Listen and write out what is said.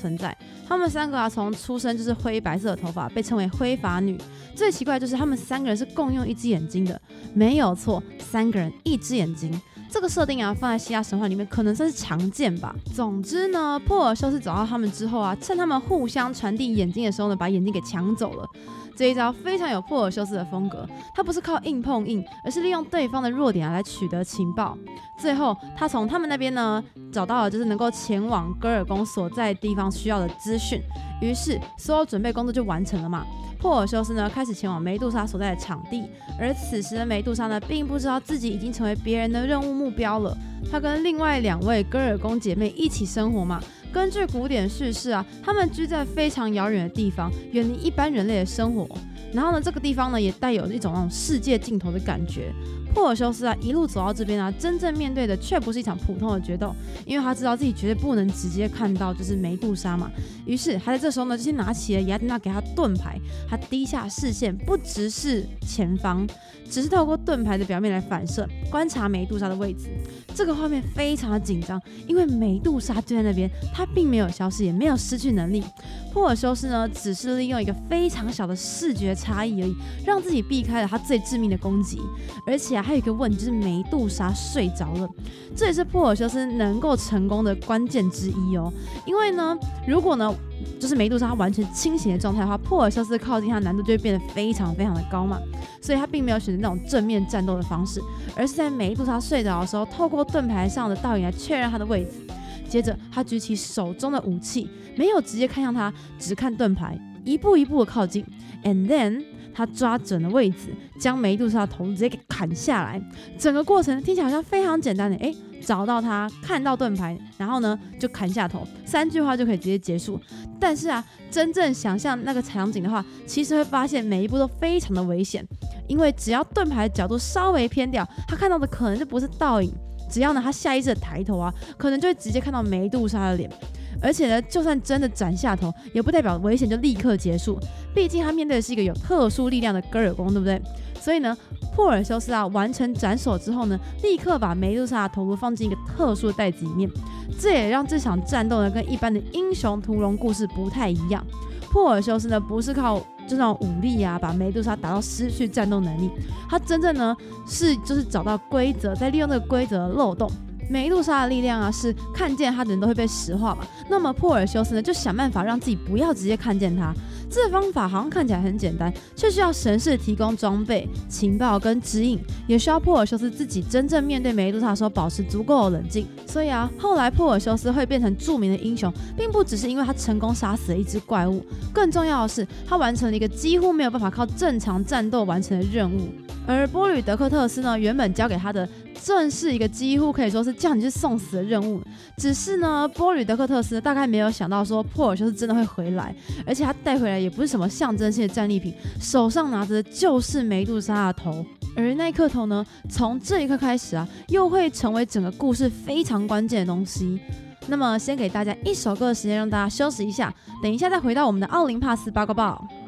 存在。他们3个从出生就是灰白色的头发，被称为灰发女。最奇怪的就是他们3个人是共用一只眼睛的，没有错，3个人一只眼睛。这个设定放在希腊神话里面可能算是常见吧。总之呢，珀尔修斯找到他们之后趁他们互相传递眼睛的时候呢，把眼睛给抢走了。这一招非常有珀尔修斯的风格，他不是靠硬碰硬，而是利用对方的弱点来取得情报。最后，他从他们那边呢找到了就是能够前往戈尔宫所在地方需要的资讯，于是所有准备工作就完成了嘛。珀尔修斯呢开始前往梅杜莎所在的场地，而此时的梅杜莎呢并不知道自己已经成为别人的任务目标了。她跟另外2位戈尔宫姐妹一起生活嘛。根据古典叙事他们居在非常遥远的地方，远离一般人类的生活。然后呢，这个地方呢也带有一种那种世界尽头的感觉。珀尔修斯一路走到这边真正面对的却不是一场普通的决斗，因为他知道自己绝对不能直接看到就是梅杜莎嘛。于是他在这时候呢，就先拿起了雅典娜给他盾牌，他低下视线，不直视前方，只是透过盾牌的表面来反射，观察梅杜莎的位置。这个画面非常的紧张，因为梅杜莎就在那边，她并没有消失，也没有失去能力。珀尔修斯呢，只是利用一个非常小的视觉差异而已，让自己避开了他最致命的攻击。而且还有一个问题，就是梅杜莎睡着了，这也是珀尔修斯能够成功的关键之一哦。因为呢，如果呢就是梅杜莎完全清醒的状态的话，珀尔修斯靠近他的难度就会变得非常非常的高嘛。所以他并没有选择那种正面战斗的方式，而是在梅杜莎睡着的时候，透过盾牌上的倒影来确认他的位置。接着他举起手中的武器，没有直接看向他，只看盾牌，一步一步的靠近。And then他抓准了位置，将梅杜莎的头直接给砍下来。整个过程听起来好像非常简单的，找到他，看到盾牌，然后呢就砍下头，3句话就可以直接结束。但是真正想象那个场景的话，其实会发现每一步都非常的危险，因为只要盾牌的角度稍微偏掉，他看到的可能就不是倒影，只要呢他下意识的抬头可能就会直接看到梅杜莎的脸。而且呢，就算真的斩下头，也不代表危险就立刻结束，毕竟他面对的是一个有特殊力量的戈尔宫，对不对？所以呢，珀尔修斯完成斩首之后呢，立刻把梅杜莎的头颅放进一个特殊的袋子里面。这也让这场战斗呢跟一般的英雄屠龙故事不太一样。珀尔修斯呢不是靠就那种武力把梅杜莎打到失去战斗能力，他真正呢是就是找到规则，再利用这个规则的漏洞。梅杜莎的力量是看见他的人都会被石化嘛，那么珀尔修斯呢就想办法让自己不要直接看见他。这个方法好像看起来很简单，却需要神士提供装备、情报跟指引，也需要珀尔修斯自己真正面对梅杜莎的时候保持足够的冷静。所以后来珀尔修斯会变成著名的英雄，并不只是因为他成功杀死了一只怪物，更重要的是他完成了一个几乎没有办法靠正常战斗完成的任务。而波吕德克特斯呢，原本交给他的正是一个几乎可以说是叫你去送死的任务，只是呢，波吕德克特斯大概没有想到说珀尔修斯真的会回来，而且他带回来也不是什么象征性的战利品，手上拿着的就是梅杜莎的头。而那颗头呢，从这一刻开始又会成为整个故事非常关键的东西。那么先给大家一首歌的时间，让大家休息一下，等一下再回到我们的奥林帕斯八卦报。